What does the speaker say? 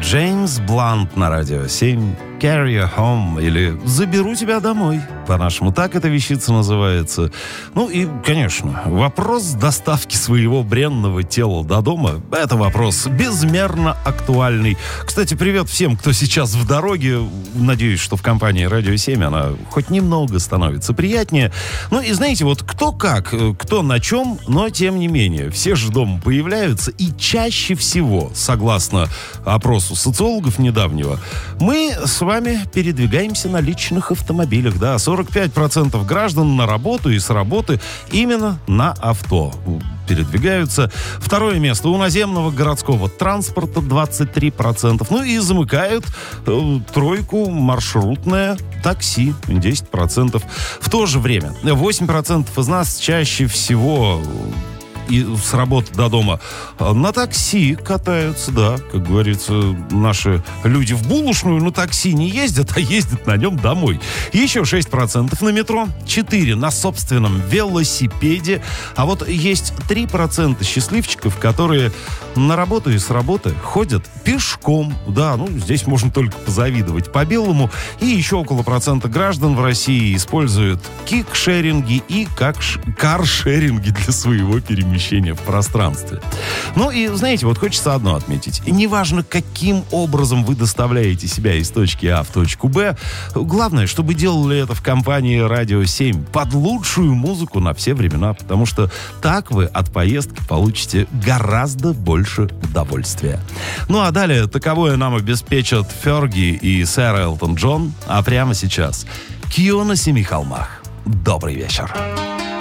Джеймс Блант на радио 7. Carry you home или «Заберу тебя домой». По-нашему так эта вещица называется. Ну и, конечно, вопрос доставки своего бренного тела до дома – это вопрос безмерно актуальный. Кстати, привет всем, кто сейчас в дороге. Надеюсь, что в компании «Радио 7» она хоть немного становится приятнее. Ну и знаете, вот кто как, кто на чем, но тем не менее, все же дома появляются. И чаще всего, согласно опросу социологов недавнего, мы с вами передвигаемся на личных автомобилях. Да, 45% граждан на работу и с работы именно на авто передвигаются. Второе место у наземного городского транспорта 23%. Ну и замыкают тройку маршрутное такси 10%. В то же время 8% из нас чаще всего и с работы до дома на такси катаются, да, как говорится, наши люди в булочную на такси не ездят, а ездят на нем домой. Еще 6% на метро, 4% на собственном велосипеде, а вот есть 3% счастливчиков, которые на работу и с работы ходят пешком. Да, ну, здесь можно только позавидовать по-белому. И еще около процента граждан в России используют кик-шеринги и каршеринги для своего перемещения в пространстве. Ну и, знаете, вот хочется одно отметить. Неважно, каким образом вы доставляете себя из точки А в точку Б, главное, чтобы делали это в компании «Радио 7» под лучшую музыку на все времена, потому что так вы от поездки получите гораздо больше удовольствия. Ну а далее таковое нам обеспечат Ферги и сэр Элтон Джон, а прямо сейчас «Кио на семи холмах». Добрый вечер.